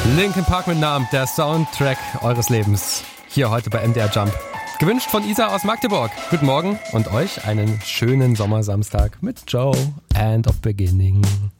Linkin Park mit Namen, der Soundtrack eures Lebens. Hier heute bei MDR Jump. Gewünscht von Isa aus Magdeburg. Guten Morgen und euch einen schönen Sommersamstag mit Joe and of Beginning.